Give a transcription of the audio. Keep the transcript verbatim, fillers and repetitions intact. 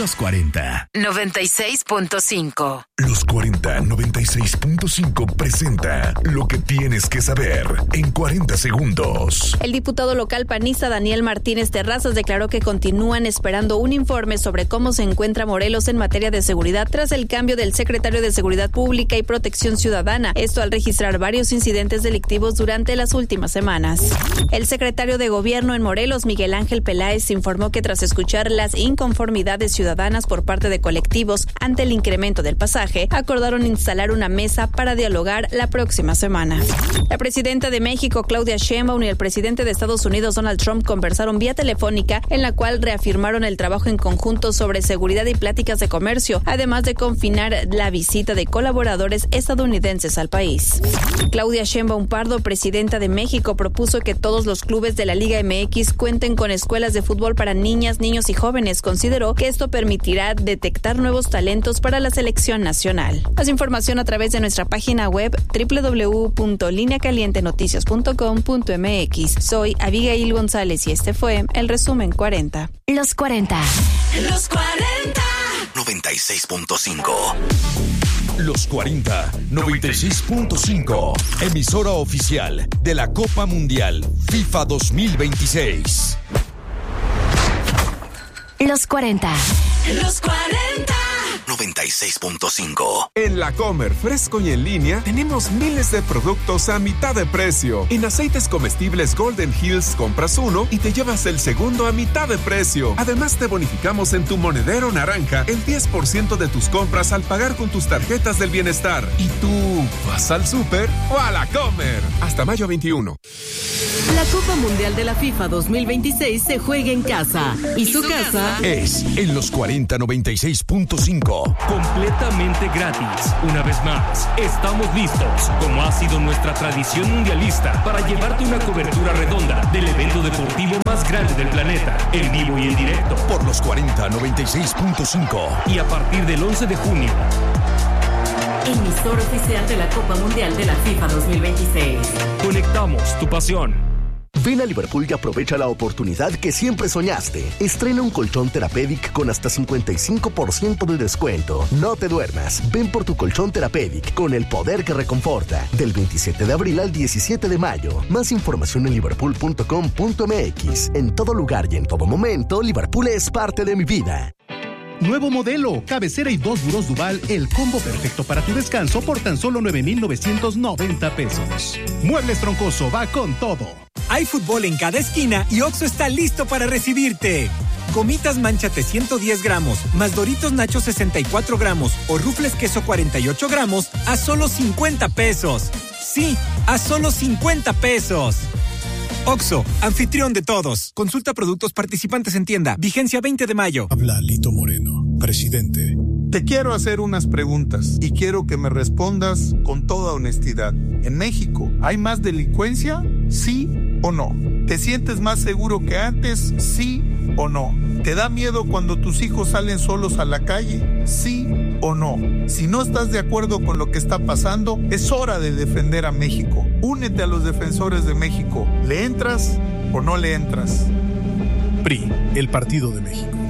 Los cuarenta. noventa y seis punto cinco. Los cuarenta noventa y seis punto cinco presenta lo que tienes que saber en cuarenta segundos. El diputado local panista Daniel Martínez Terrazas declaró que continúan esperando un informe sobre cómo se encuentra Morelos en materia de seguridad tras el cambio del secretario de Seguridad Pública y Protección Ciudadana, esto al registrar varios incidentes delictivos durante las últimas semanas. El secretario de Gobierno en Morelos, Miguel Ángel Peláez, informó que tras escuchar las inconformidades ciudadanas por parte de colectivos ante el incremento del pasaje, acordaron instalar una mesa para dialogar la próxima semana. La presidenta de México, Claudia Sheinbaum, y el presidente de Estados Unidos, Donald Trump, conversaron vía telefónica en la cual reafirmaron el trabajo en conjunto sobre seguridad y pláticas de comercio, además de confinar la visita de colaboradores estadounidenses al país. Claudia Sheinbaum Pardo, presidenta de México, propuso que todos los clubes de la Liga M X cuenten con escuelas de fútbol para niñas, niños y jóvenes. Consideró que esto permitirá detectar nuevos talentos para la selección nacional. Más información a través de nuestra página web doble u doble u doble u punto línea caliente noticias punto com punto m x. Soy Abigail González y este fue el resumen cuarenta. Los cuarenta. Los cuarenta. noventa y seis punto cinco. Los cuarenta noventa y seis punto cinco. Emisora oficial de la Copa Mundial FIFA dos mil veintiséis. Los cuarenta. Los cuarenta. noventa y seis punto cinco. En La Comer, fresco y en línea, tenemos miles de productos a mitad de precio. En aceites comestibles Golden Hills compras uno y te llevas el segundo a mitad de precio. Además, te bonificamos en tu monedero naranja el diez por ciento de tus compras al pagar con tus tarjetas del bienestar. ¿Y tú vas al súper o a La Comer? Hasta mayo veintiuno. La Copa Mundial de la FIFA dos mil veintiséis se juega en casa. Y su casa es en los cuarenta noventa y seis punto cinco. Completamente gratis. Una vez más, estamos listos, como ha sido nuestra tradición mundialista, para llevarte una cobertura redonda del evento deportivo más grande del planeta, en vivo y en directo. Por los cuarenta noventa y seis punto cinco. Y a partir del once de junio. Emisor oficial de la Copa Mundial de la FIFA dos mil veintiséis. Conectamos tu pasión. Ven a Liverpool y aprovecha la oportunidad que siempre soñaste. Estrena un colchón Therapeutic con hasta cincuenta y cinco por ciento de descuento. No te duermas. Ven por tu colchón Therapeutic con el poder que reconforta. Del veintisiete de abril al diecisiete de mayo. Más información en liverpool punto com punto m x. En todo lugar y en todo momento, Liverpool es parte de mi vida. Nuevo modelo, cabecera y dos burós Duval, el combo perfecto para tu descanso por tan solo nueve mil novecientos noventa pesos. Muebles Troncoso va con todo. Hay fútbol en cada esquina y Oxxo está listo para recibirte. Gomitas Mánchate ciento diez gramos, más Doritos Nacho sesenta y cuatro gramos o Rufles Queso cuarenta y ocho gramos a solo cincuenta pesos. Sí, a solo cincuenta pesos. Oxxo, anfitrión de todos. Consulta productos participantes en tienda. Vigencia veinte de mayo. Habla Lito Moreno, presidente. Te quiero hacer unas preguntas y quiero que me respondas con toda honestidad. ¿En México hay más delincuencia? ¿Sí o no? ¿Te sientes más seguro que antes? ¿Sí o no? ¿Te da miedo cuando tus hijos salen solos a la calle? ¿Sí o no? Si no estás de acuerdo con lo que está pasando, es hora de defender a México. Únete a los defensores de México. ¿Le entras o no le entras? P R I, el Partido de México.